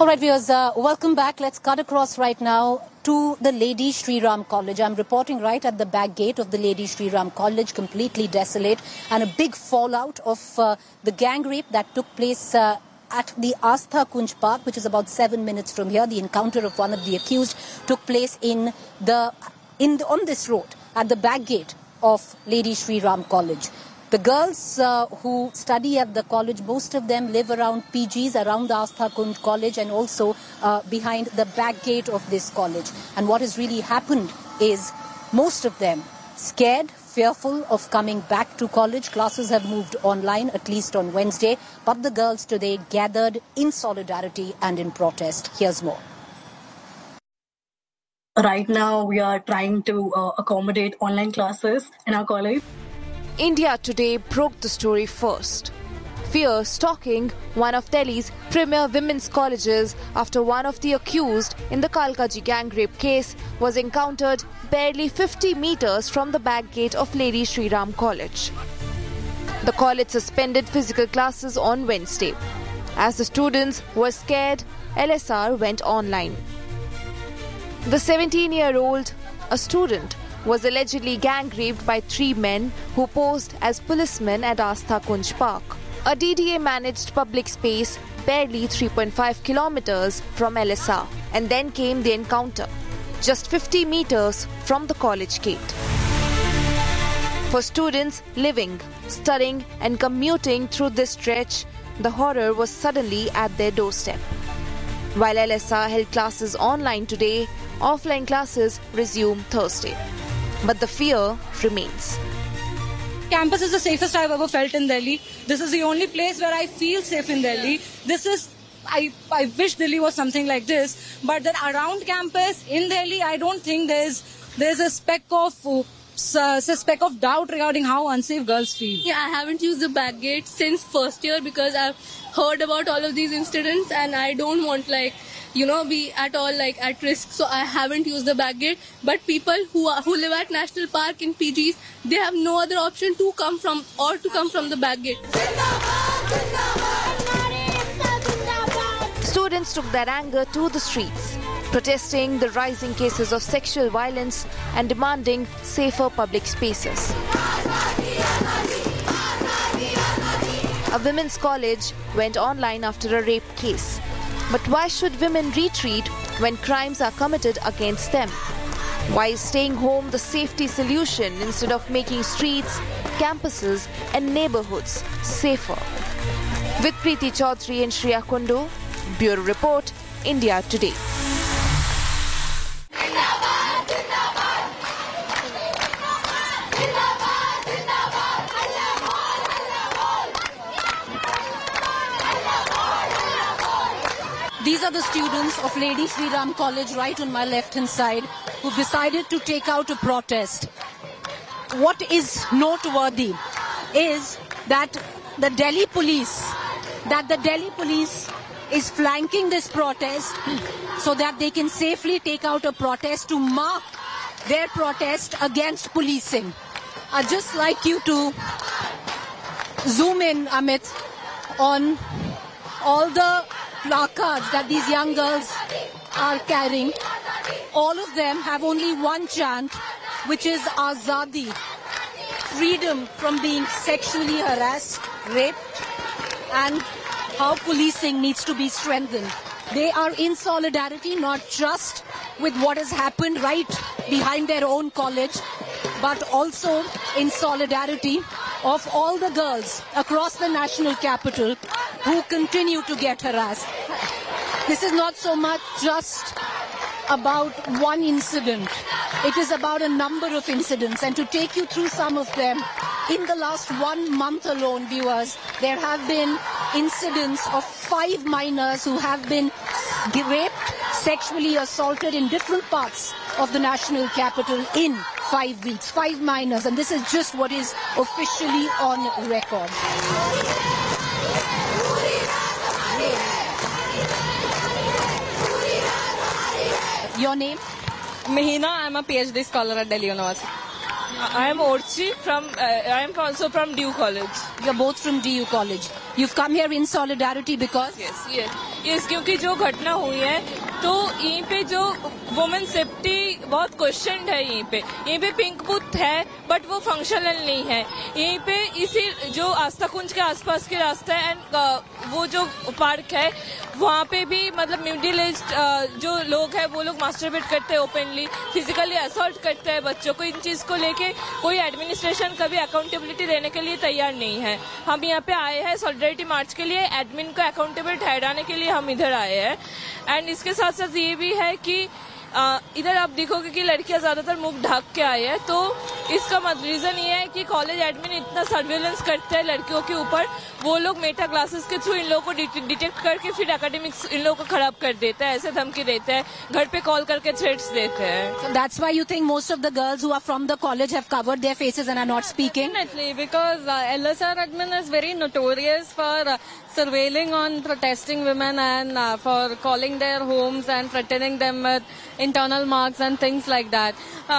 All right, viewers, welcome back. Let's cut across right now to the Lady Shri Ram College. I'm reporting right at the back gate of the Lady Shri Ram College, completely desolate, and a big fallout of the gang rape that took place at the Astha Kunj Park, which is about 7 minutes from here. The encounter of one of the accused took place on this road at the back gate of Lady Shri Ram College. The girls who study at the college, most of them live around PGs, around the Astha Kunj College, and also behind the back gate of this college. And what has really happened is most of them scared, fearful of coming back to college. Classes have moved online, at least on Wednesday. But the girls today gathered in solidarity and in protest. Here's more. Right now, we are trying to accommodate online classes in our college. India Today broke the story first. Fear stalking one of Delhi's premier women's colleges after one of the accused in the Kalkaji gang rape case was encountered barely 50 meters from the back gate of Lady Shri Ram College. The college suspended physical classes on Wednesday. As the students were scared, LSR went online. The 17-year-old, a student, was allegedly gang raped by 3 men who posed as policemen at Astha Kunj Park, a DDA-managed public space barely 3.5 kilometers from LSR. And then came the encounter, just 50 meters from the college gate. For students living, studying and commuting through this stretch, the horror was suddenly at their doorstep. While LSR held classes online today, offline classes resume Thursday. But the fear remains. Campus is the safest I've ever felt in Delhi. This is the only place where I feel safe in Delhi. I wish Delhi was something like this. But that around campus in Delhi, I don't think there's a speck of doubt regarding how unsafe girls feel. Yeah, I haven't used the back gate since first year because I've heard about all of these incidents and I don't want be at all at risk. So I haven't used the back gate. But people who live at National Park in PGs, they have no other option to come from the back gate. Students took their anger to the streets, protesting the rising cases of sexual violence and demanding safer public spaces. A women's college went online after a rape case. But why should women retreat when crimes are committed against them? Why is staying home the safety solution instead of making streets, campuses and neighborhoods safer? With Preeti Chaudhary and Shreya Kundu, Bureau Report, India Today. These are the students of Lady Shri Ram College right on my left-hand side who decided to take out a protest. What is noteworthy is that the Delhi police is flanking this protest so that they can safely take out a protest to mark their protest against policing. I'd just like you to zoom in, Amit, on all the placards that these young girls are carrying. All of them have only one chant, which is Azadi, freedom from being sexually harassed, raped, and how policing needs to be strengthened. They are in solidarity not just with what has happened right behind their own college, but also in solidarity of all the girls across the national capital who continue to get harassed. This is not so much just about one incident. It is about a number of incidents. And to take you through some of them, in the last 1 month alone, viewers, there have been incidents of 5 minors who have been raped, sexually assaulted in different parts of the national capital in 5 weeks. 5 minors, and this is just what is officially on record. Your name? Mahina, I am a PhD scholar at Delhi University. I am Orchi I am also from DU College. You're both from DU College. You've come here in solidarity because? Yes, क्योंकि जो घटना हुई है तो यहीं पे जो women safety बहुत क्वेश्चन है यहीं पे पिंक बूथ है बट वो फंक्शनल नहीं है यहीं पे इसी जो आस्था कुंज के आसपास के रास्ता है एंड वो जो पार्क है वहाँ पे भी मतलब मिडिल एज जो लोग हैं वो लोग मास्टरबेट करते हैं ओपनली फिजिकली असॉल्ट करते हैं बच्चों को इन चीज को लेके कोई एडमिनिस्ट्रेशन कभी अकाउंटेबिलिटी देने के लिए तैयार नहीं है हम यहाँ पे आए हैं सॉलिडारिटी मार्च के लिए एडमिन को अकाउंटेबल ठहराने के लिए हम इधर आए हैं एंड इसके साथ साथ ये भी है कि इधर आप देखोगे कि लड़कियां ज्यादातर मुख ढक के आई है तो इसका रीजन ये है कि कॉलेज एडमिन इतना सर्विलेंस करते हैं लड़कियों के ऊपर वो लोग मेटा क्लासेस के थ्रू इन लोगों को डिटेक्ट करके फिर एकेडमिक्स इन लोगों को खराब कर देते हैं ऐसे धमकी देते हैं घर पे कॉल करके थ्रेट्स देते हैं That's why you think most of the girls who are from the college have covered their faces and are not speaking? Definitely, because LSR admin is very notorious for surveilling on protesting women and for calling their homes and threatening them with internal marks and things like that.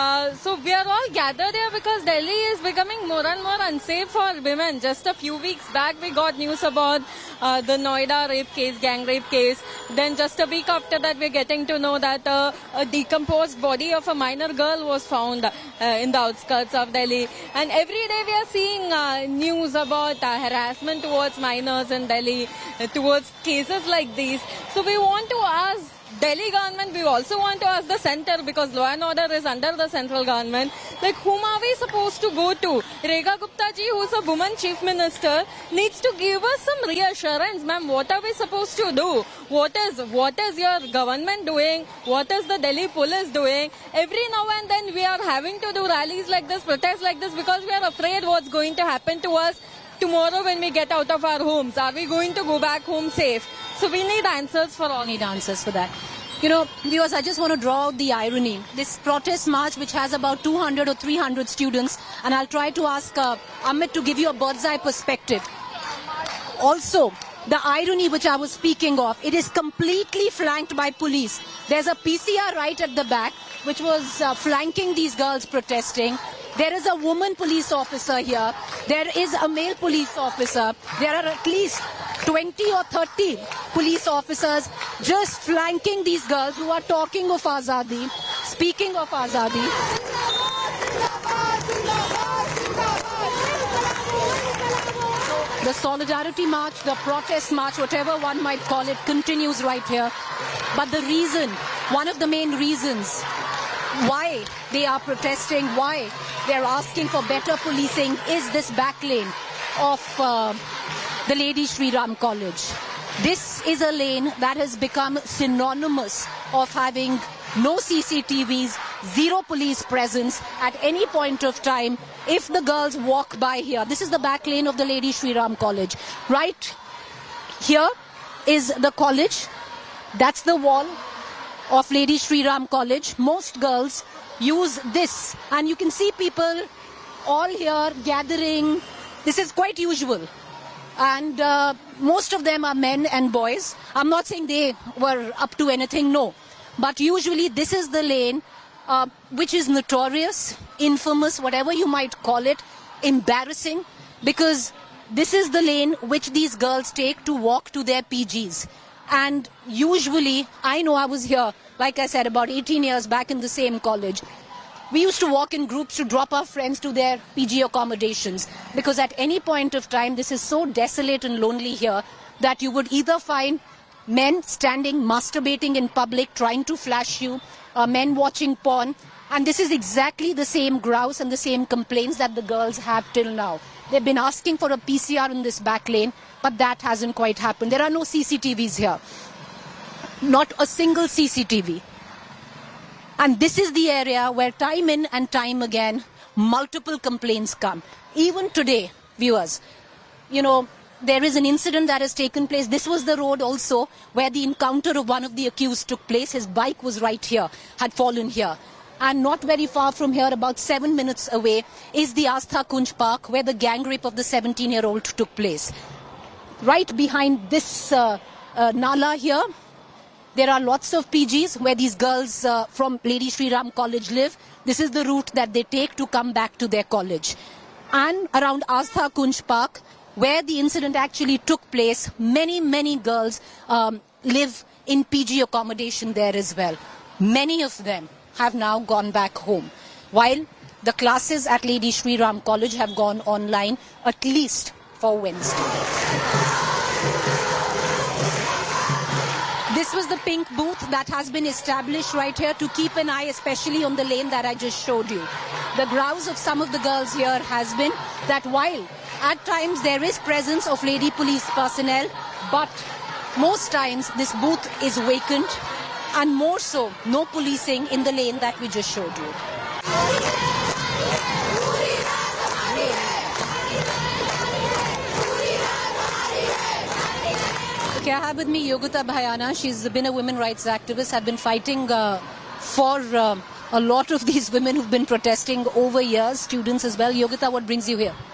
So we are all gathered here because Delhi is becoming more and more unsafe for women. Just a few weeks back we got news about the Noida rape case, gang rape case. Then just a week after that we're getting to know that a decomposed body of a minor girl was found in the outskirts of Delhi. And every day we are seeing news about harassment towards minors in Delhi, towards cases like these. So we want to ask Delhi government, we also want to ask the center because law and order is under the central government. Like, whom are we supposed to go to? Rekha Gupta ji, who's a woman chief minister, needs to give us some reassurance. Ma'am, what are we supposed to do? What is your government doing? What is the Delhi police doing? Every now and then we are having to do rallies like this, protests like this because we are afraid what's going to happen to us tomorrow when we get out of our homes. Are we going to go back home safe? So we need answers for all. Need answers for that. You know, viewers, I just want to draw out the irony. This protest march, which has about 200 or 300 students, and I'll try to ask Amit to give you a bird's eye perspective. Also, the irony which I was speaking of, it is completely flanked by police. There's a PCR right at the back, which was flanking these girls protesting. There is a woman police officer here. There is a male police officer. There are at least 20 or 30 police officers just flanking these girls who are talking of Azadi, speaking of Azadi. The solidarity march, the protest march, whatever one might call it, continues right here. But the reason, one of the main reasons why they are protesting, why they're asking for better policing is this back lane of the Lady Shri Ram College. This is a lane that has become synonymous of having no CCTVs, zero police presence at any point of time. If the girls walk by here, this is the back lane of the Lady Shri Ram College. Right here is the college. That's the wall of Lady Shri Ram College. Most girls use this, and you can see people all here gathering. This is quite usual, and most of them are men and boys. I'm not saying they were up to anything, no, but usually this is the lane which is notorious, infamous, whatever you might call it, embarrassing, because this is the lane which these girls take to walk to their PGs. And usually, I know I was here, like I said, about 18 years back in the same college. We used to walk in groups to drop our friends to their PG accommodations, because at any point of time, this is so desolate and lonely here that you would either find men standing, masturbating in public, trying to flash you, men watching porn. And this is exactly the same grouse and the same complaints that the girls have till now. They've been asking for a PCR in this back lane, but that hasn't quite happened. There are no CCTVs here. Not a single CCTV. And this is the area where time in and time again, multiple complaints come. Even today, viewers, you know, there is an incident that has taken place. This was the road also where the encounter of one of the accused took place. His bike was right here, had fallen here. And not very far from here, about 7 minutes away, is the Astha Kunj Park where the gang rape of the 17-year-old took place. Right behind this Nala here, there are lots of PGs where these girls from Lady Shri Ram College live. This is the route that they take to come back to their college. And around Astha Kunj Park, where the incident actually took place, many girls live in PG accommodation there as well. Many of them have now gone back home, while the classes at Lady Shri Ram College have gone online at least for Wednesday. This was the pink booth that has been established right here to keep an eye especially on the lane that I just showed you. The grouse of some of the girls here has been that while at times there is presence of lady police personnel, but most times this booth is vacant, and more so, no policing in the lane that we just showed you. Okay, I have with me Yogita Bhayana. She's been a women rights activist, have been fighting for a lot of these women who've been protesting over years, students as well. Yogita, what brings you here?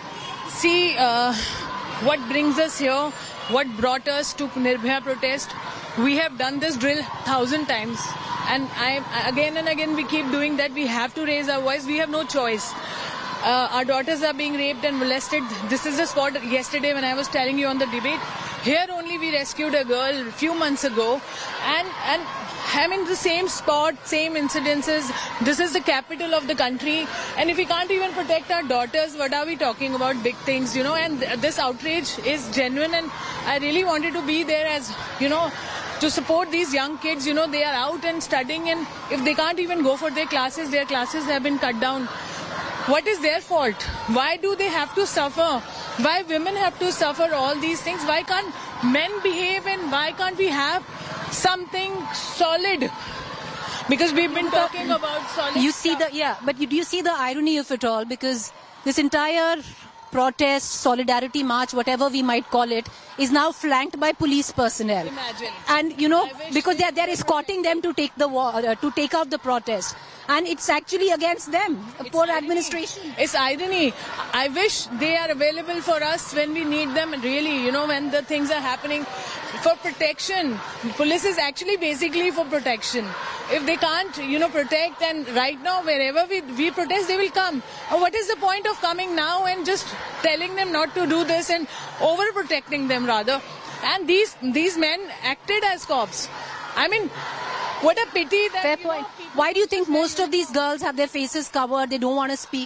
See, what brings us here, what brought us to Nirbhaya protest, we have done this drill 1,000 times. And again and again we keep doing that. We have to raise our voice. We have no choice. Our daughters are being raped and molested. This is the spot yesterday when I was telling you on the debate. Here only we rescued a girl a few months ago. And I mean the same spot, same incidences. This is the capital of the country. And if we can't even protect our daughters, what are we talking about? Big things, you know. And this outrage is genuine. And I really wanted to be there as, you know, to support these young kids. You know, they are out and studying, and if they can't even go for their classes have been cut down. What is their fault? Why do they have to suffer? Why women have to suffer all these things? Why can't men behave, and why can't we have something solid? Because we've been talking about solid You see stuff. do you see the irony of it all? Because this entire protest, solidarity march, whatever we might call it, is now flanked by police personnel. Imagine. And you know, because they're escorting them to take out the protest, and it's actually against them. Poor administration. It's irony. I wish they are available for us when we need them. Really, you know, when the things are happening for protection. Police is actually basically for protection. If they can't, you know, protect, and right now wherever we protest, they will come. What is the point of coming now and just telling them not to do this and overprotecting them rather? And these men acted as cops. I mean, what a pity that... Fair point. Why do you think most of these girls have their faces covered? They don't want to speak.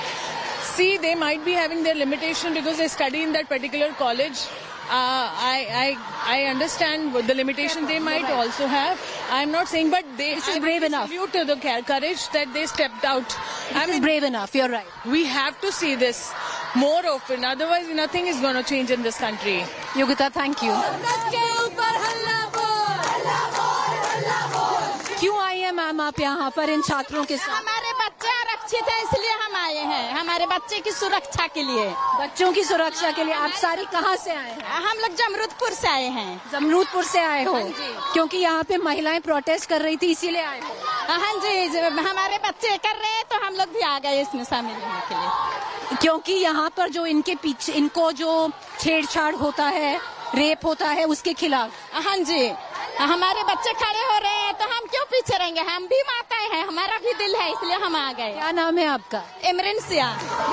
See, they might be having their limitation because they study in that particular college. I understand the limitation they might also have. I'm not saying, but This is brave enough. Salute to the courage that they stepped out. This is brave enough. You're right. We have to see this more often. Otherwise, nothing is going to change in this country. Yogita, thank you. क्यों आई है ma'am आप यहाँ पर इन छात्रों के साथ? हमारे बच्चे आरक्षित है इसलिए हम आए हैं, हमारे बच्चे की सुरक्षा के लिए। बच्चों की सुरक्षा के लिए आप सारी कहाँ से आए हैं? हम लोग जमरूदपुर से आए हैं। जमरूदपुर से आए हो? क्योंकि यहाँ पे महिलाएं प्रोटेस्ट कर रही थी इसीलिए आए हो? हाँ जी, हमारे बच्चे कर रहे हैं तो हम लोग भी आ गए इसमें शामिल होने के लिए। क्योंकि यहाँ पर जो इनके पीछे इनको जो छेड़छाड़ होता है, रेप होता है, उसके खिलाफ। हाँ जी, हमारे बच्चे खड़े हो रहे हैं तो हम क्यों पीछे रहेंगे? हम भी माताएं हैं, हमारा भी दिल है, इसलिए हम आ गए। क्या नाम है आपका? Imran Siya.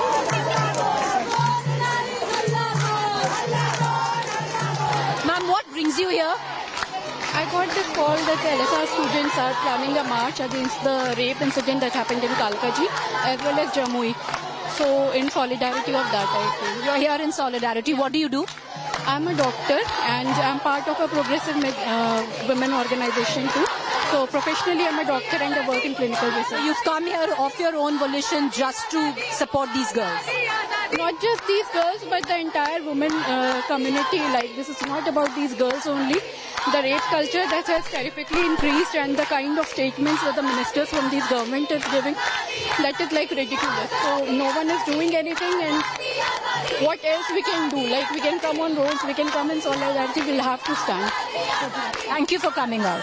Ma'am, what brings you here? I got this call that the LSR students are planning a march against the rape incident that happened in Kalkaji as well as Jamui. So in solidarity of that, I came. You're here in solidarity. What do you do? I'm a doctor and I'm part of a progressive women organization too. So professionally I'm a doctor and I work in clinical research. You've come here of your own volition just to support these girls. Not just these girls but the entire women community. Like, this is not about these girls only. The rape culture that has terrifically increased and the kind of statements that the ministers from this government is giving, that is like ridiculous. So no one is doing anything, and what else we can do? Like, we can come on roads, we can come in solidarity, we'll have to stand. Thank you for coming out.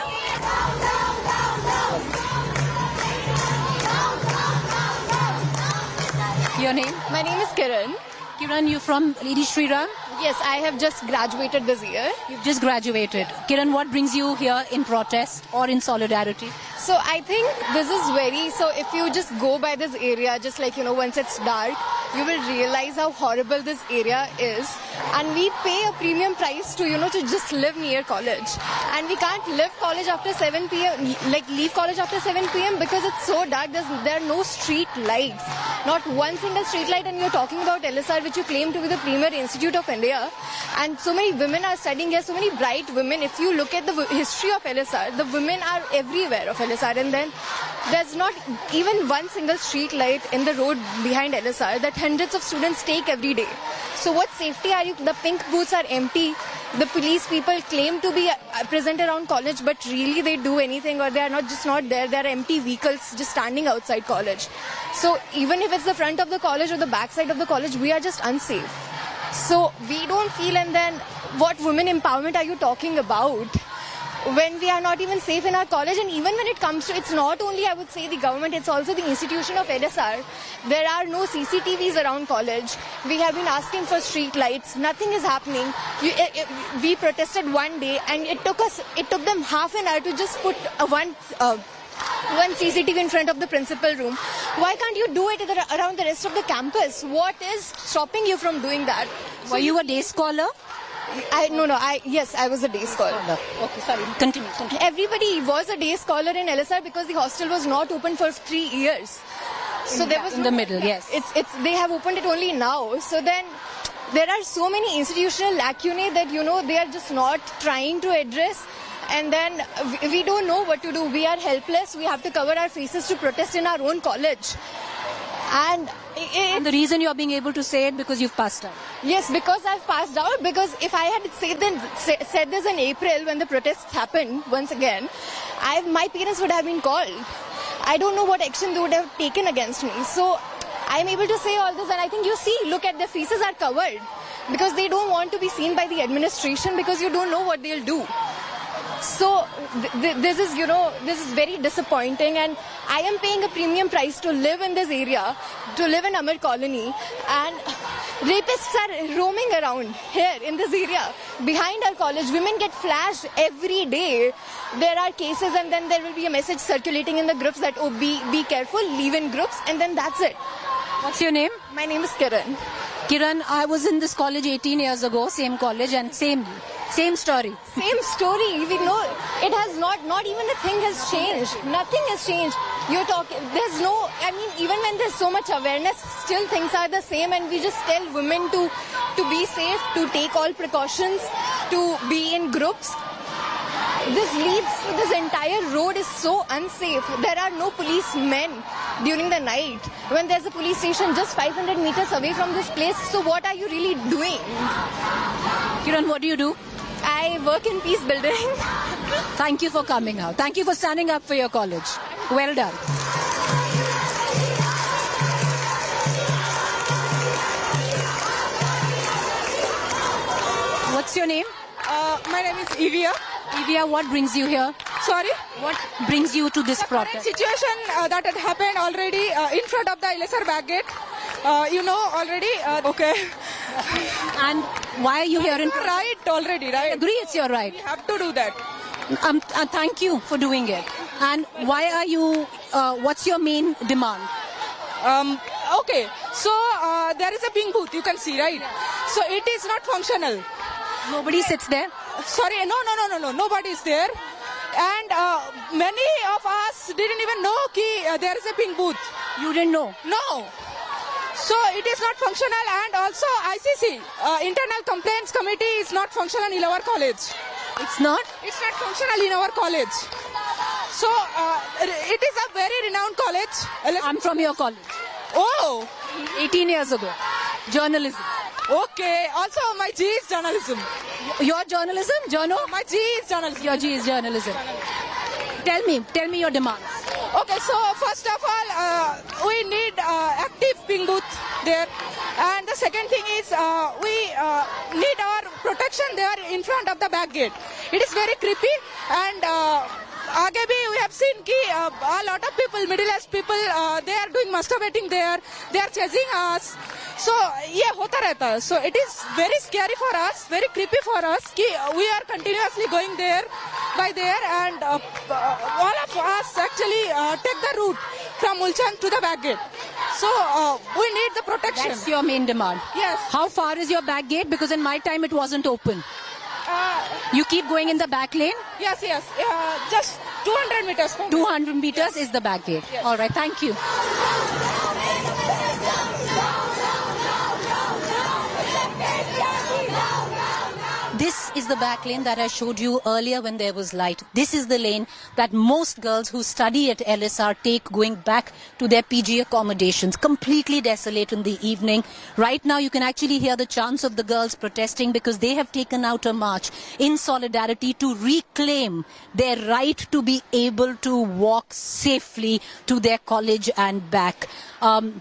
Your name? My name is Kiran. Kiran, you from Lady Shri Ram? Yes, I have just graduated this year. You've just graduated. Kiran, what brings you here in protest or in solidarity? So I think this is so if you just go by this area, just like, once it's dark, you will realize how horrible this area is. And we pay a premium price to, to just live near college. And we can't leave college after 7 p.m. because it's so dark. There are no street lights. Not one single street light. And you're talking about LSR, which you claim to be the premier institute of India. And so many women are studying here, so many bright women. If you look at the history of LSR, the women are everywhere of LSR. And then there's not even one single street light in the road behind LSR that hundreds of students take every day. So what safety are you? The pink booths are empty. The police people claim to be present around college, but really they do anything, or they are not there. There are empty vehicles just standing outside college. So even if it's the front of the college or the back side of the college, we are just unsafe. So we don't feel, and then what women empowerment are you talking about? When we are not even safe in our college, and even when it comes to, it's not only, I would say, the government, it's also the institution of LSR. There are no CCTVs around college. We have been asking for street lights. Nothing is happening. We protested one day, and it took them half an hour to just put one CCTV in front of the principal room. Why can't you do it around the rest of the campus? What is stopping you from doing that? Were you a day scholar? Yes, I was a day scholar. Okay, sorry. Continue. Everybody was a day scholar in LSR because the hostel was not open for 3 years. So there was in the middle, yes. They have opened it only now. So then there are so many institutional lacunae that, they are just not trying to address. And then we don't know what to do. We are helpless. We have to cover our faces to protest in our own college. And the reason you are being able to say it because you've passed out. Yes, because I've passed out. Because if I had said this in April when the protests happened once again, my parents would have been called. I don't know what action they would have taken against me. So I'm able to say all this, and I think look at their faces are covered because they don't want to be seen by the administration because you don't know what they'll do. So this is very disappointing, and I am paying a premium price to live in this area, to live in Amar Colony, and rapists are roaming around here in this area. Behind our college, women get flashed every day. There are cases, and then there will be a message circulating in the groups that, be careful, leave in groups, and then that's it. What's your name? My name is Kiran. Kiran, I was in this college 18 years ago, same college, and same story. Same story. We know it has not even a thing has changed. Nothing has changed. You're talking, even when there's so much awareness, still things are the same, and we just tell women to be safe, to take all precautions, to be in groups. This entire road is so unsafe. There are no policemen during the night. When there's a police station just 500 meters away from this place, so what are you really doing? Kiran, what do you do? I work in peace building. Thank you for coming out. Thank you for standing up for your college. Well done. What's your name? My name is Evia. Evia, what brings you here? Sorry? What brings you to this protest? The situation that had happened already in front of the LSR back gate. Already. Okay. And why are you here in protest? Right already, right? I agree, it's your right. We have to do that. Thank you for doing it. And why are you, what's your main demand? Okay. So, there is a pink booth, you can see, right? So, it is not functional. Nobody sits there? Sorry, no. Nobody is there. And many of us didn't even know there is a pink booth. You didn't know? No. So it is not functional, and also ICC, Internal Complaints Committee, is not functional in our college. It's not? It's not functional in our college. So it is a very renowned college. I'm from your college. Oh! 18 years ago. Journalism. Okay. Also, my G is journalism. Your journalism? My G is journalism. Your G is journalism. Tell me your demands. Okay, so first of all, we need active ping booth there. And the second thing is we need our protection there in front of the back gate. It is very creepy, and आगे भी we have seen कि a lot of people, middle-aged people, they are doing masturbating there. They are chasing us. So ये होता रहता है. So it is very scary for us, very creepy for us कि we are continuously going there, and all of us actually take the route from Ulchan to the back gate. So we need the protection. That's your main demand. Yes. How far is your back gate? Because in my time it wasn't open. You keep going in the back lane? Yes. Just 200 meters. 200 meters is the back gate. Yes. All right, thank you. This is the back lane that I showed you earlier when there was light. This is the lane that most girls who study at LSR take going back to their PG accommodations. Completely desolate in the evening. Right now you can actually hear the chants of the girls protesting because they have taken out a march in solidarity to reclaim their right to be able to walk safely to their college and back. No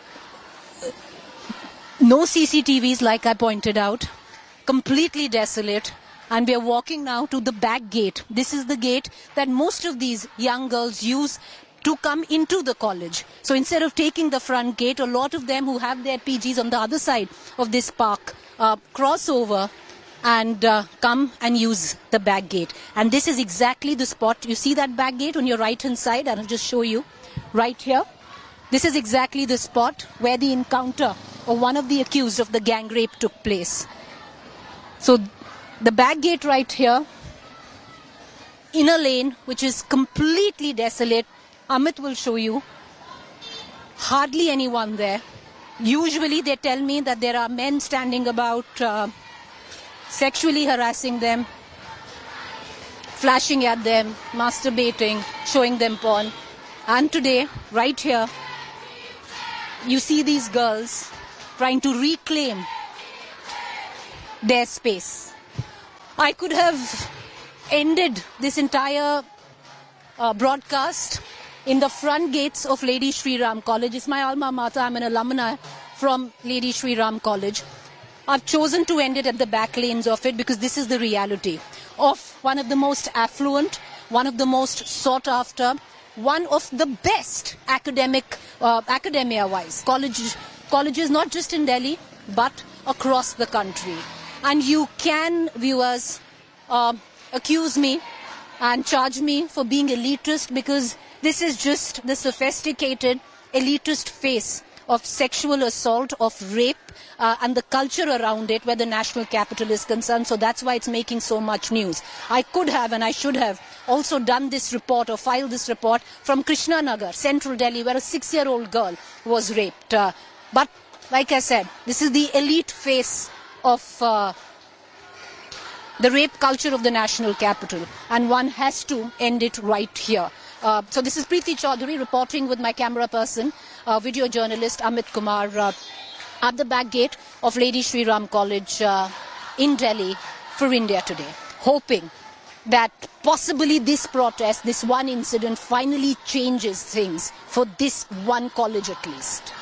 CCTVs, like I pointed out. Completely desolate, and we are walking now to the back gate. This is the gate that most of these young girls use to come into the college. So instead of taking the front gate, a lot of them who have their PGs on the other side of this park cross over and come and use the back gate. And this is exactly the spot. You see that back gate on your right hand side? I'll just show you right here. This is exactly the spot where the encounter of one of the accused of the gang rape took place. So the back gate right here, in a lane which is completely desolate. Amit will show you. Hardly anyone there. Usually they tell me that there are men standing about sexually harassing them, flashing at them, masturbating, showing them porn. And today, right here, you see these girls trying to reclaim their space. I could have ended this entire broadcast in the front gates of Lady Shri Ram College. It's my alma mater. I'm an alumni from Lady Shri Ram College. I've chosen to end it at the back lanes of it because this is the reality of one of the most affluent, one of the most sought after, one of the best academia-wise colleges, not just in Delhi, but across the country. And you can, viewers, accuse me and charge me for being elitist because this is just the sophisticated elitist face of sexual assault, of rape, and the culture around it where the national capital is concerned. So that's why it's making so much news. I could have and I should have also done this report or filed this report from Krishna Nagar, central Delhi, where a 6-year-old girl was raped. But like I said, this is the elite face of the rape culture of the national capital, and one has to end it right here. So this is Preeti Chaudhary reporting with my camera person, video journalist Amit Kumar at the back gate of Lady Shri Ram College in Delhi for India Today, hoping that possibly this protest, this one incident finally changes things for this one college at least.